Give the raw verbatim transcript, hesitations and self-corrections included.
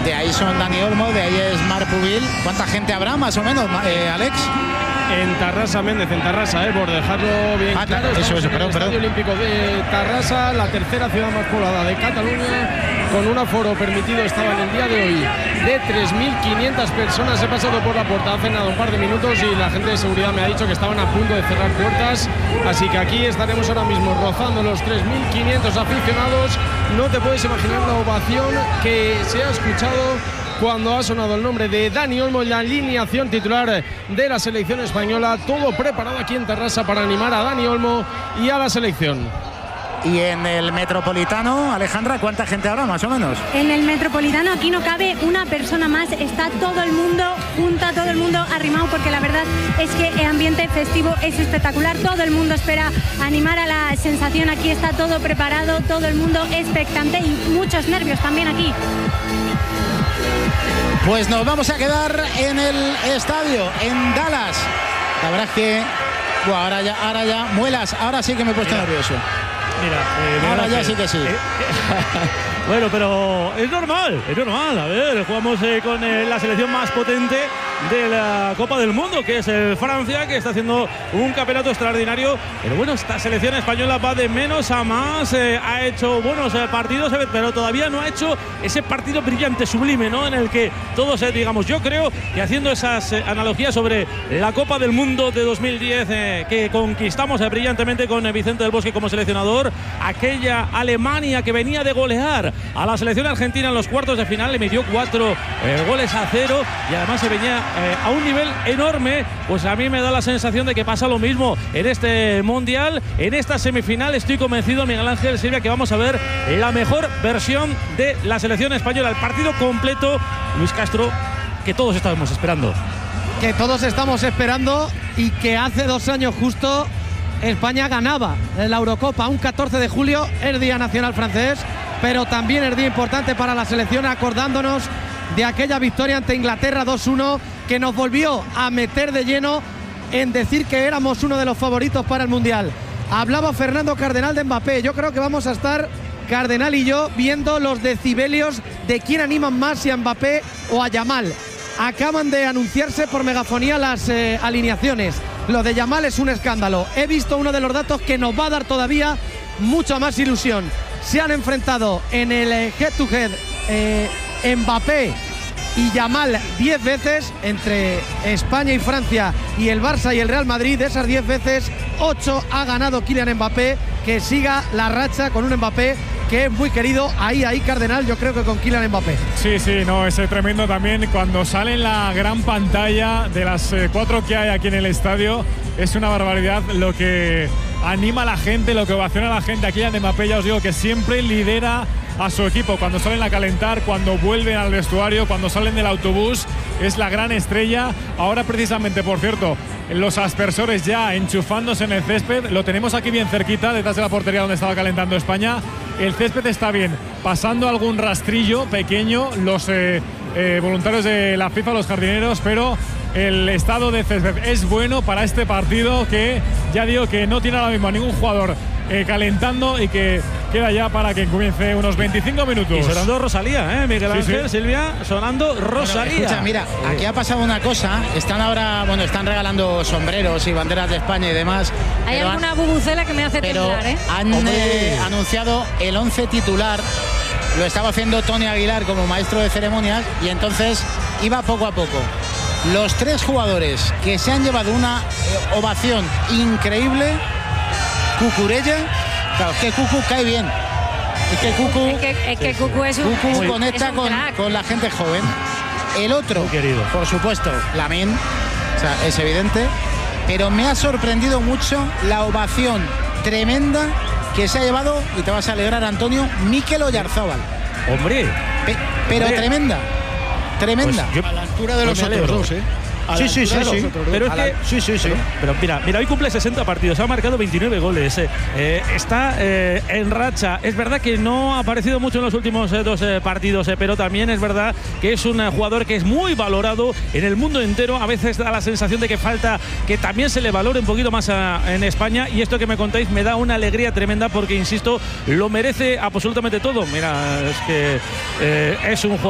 de ahí son Dani Olmo, de ahí es Marc Pubil. ¿Cuánta gente habrá más o menos, eh, Alex? En Tarrasa, Méndez, en Tarrasa, eh, por dejarlo bien ah, claro. Eso, eso, en perdón, el perdón. Estadio Olímpico de Tarrasa, la tercera ciudad más poblada de Cataluña, con un aforo permitido estaba en el día de hoy de tres mil quinientas personas. He pasado por la puerta hace nada un par de minutos y la gente de seguridad me ha dicho que estaban a punto de cerrar puertas, así que aquí estaremos ahora mismo rozando los tres mil quinientos aficionados. No te puedes imaginar la ovación que se ha escuchado cuando ha sonado el nombre de Dani Olmo en la alineación titular de la selección española. Todo preparado aquí en Tarrasa para animar a Dani Olmo y a la selección. Y en el Metropolitano, Alejandra, ¿cuánta gente habrá más o menos? En el Metropolitano aquí no cabe una persona más, está todo el mundo junta, todo el mundo arrimado, porque la verdad es que el ambiente festivo es espectacular, todo el mundo espera animar a la sensación, aquí está todo preparado, todo el mundo expectante y muchos nervios también aquí. Pues nos vamos a quedar en el estadio, en Dallas. La verdad es que, bueno, ahora ya, ahora ya, muelas, ahora sí que me he puesto Mira. nervioso. Mira, eh, ahora mira ya sí que sí. Eh, bueno, pero es normal, es normal. A ver, jugamos eh, con eh, la selección más potente de la Copa del Mundo, que es el Francia, que está haciendo un campeonato extraordinario. Pero bueno, esta selección española va de menos a más. Eh, ha hecho buenos eh, partidos, eh, pero todavía no ha hecho ese partido brillante, sublime, ¿no? En el que todos, eh, digamos, yo creo que haciendo esas eh, analogías sobre la Copa del Mundo de dos mil diez, eh, que conquistamos eh, brillantemente con eh, Vicente del Bosque como seleccionador, aquella Alemania que venía de golear a la selección argentina en los cuartos de final, le metió cuatro eh, goles a cero y además se venía eh, a un nivel enorme. Pues a mí me da la sensación de que pasa lo mismo en este mundial, en esta semifinal. Estoy convencido, Miguel Ángel Silvia, que vamos a ver la mejor versión de la selección española, el partido completo, Luis Castro, que todos estábamos esperando. Que todos estamos esperando y que hace dos años justo España ganaba la Eurocopa, un catorce de julio, el Día Nacional Francés, pero también el día importante para la selección, acordándonos de aquella victoria ante Inglaterra dos uno, que nos volvió a meter de lleno en decir que éramos uno de los favoritos para el Mundial. Hablaba Fernando Cardenal de Mbappé. Yo creo que vamos a estar, Cardenal y yo, viendo los decibelios de quién animan más, si a Mbappé o a Yamal. Acaban de anunciarse por megafonía las eh, alineaciones. Lo de Yamal es un escándalo. He visto uno de los datos que nos va a dar todavía mucha más ilusión. Se han enfrentado en el eh, head to head eh, Mbappé y Yamal diez veces entre España y Francia y el Barça y el Real Madrid. De esas diez veces, ocho ha ganado Kylian Mbappé. Que siga la racha con un Mbappé que es muy querido. Ahí, ahí, Cardenal, yo creo que con Kylian Mbappé. Sí, sí, no, es tremendo también cuando sale en la gran pantalla de las eh, cuatro que hay aquí en el estadio. Es una barbaridad lo que anima a la gente, lo que ovaciona a la gente. Aquí Kylian Mbappé, ya os digo que siempre lidera a su equipo cuando salen a calentar, cuando vuelven al vestuario, cuando salen del autobús. Es la gran estrella. Ahora precisamente, por cierto, los aspersores ya enchufándose en el césped. Lo tenemos aquí bien cerquita, detrás de la portería donde estaba calentando España. El césped está bien, pasando algún rastrillo pequeño los eh, eh, voluntarios de la FIFA, los jardineros, pero el estado de césped es bueno para este partido, que ya digo que no tiene ahora mismo a ningún jugador eh, calentando y que queda ya para que comience unos veinticinco minutos. Y sonando Rosalía, ¿eh? Miguel Ángel, sí, sí. Silvia, sonando Rosalía. Bueno, escucha, mira, aquí ha pasado una cosa. Están ahora, bueno, están regalando sombreros y banderas de España y demás. Hay alguna han, bubucela que me hace pero temblar, ¿eh? han eh, anunciado el once titular. Lo estaba haciendo Tony Aguilar como maestro de ceremonias y entonces iba poco a poco. Los tres jugadores que se han llevado una eh, ovación increíble. Cucurella, claro, es que Cucu cae bien. Es que Cucu, es que, es que Cucu es un, Cucu es un, conecta es un con, con la gente joven. El otro, por supuesto, Lamine, o sea, es evidente. Pero me ha sorprendido mucho la ovación tremenda que se ha llevado, y te vas a alegrar, Antonio, Mikel Oyarzabal. Hombre. Pe pero hombre. tremenda, tremenda. Pues yo, a la altura de los pues otros dos, ¿eh? Sí, sí, sí, sí. Pero es que, sí, sí, sí. Pero, pero mira, mira, hoy cumple sesenta partidos, ha marcado veintinueve goles, eh, eh, está eh, en racha. Es verdad que no ha aparecido mucho en los últimos eh, dos eh, partidos, eh, pero también es verdad que es un eh, jugador que es muy valorado en el mundo entero. A veces da la sensación de que falta que también se le valore un poquito más a, en España, y esto que me contáis me da una alegría tremenda porque, insisto, lo merece absolutamente todo. Mira, es que eh, es un jugador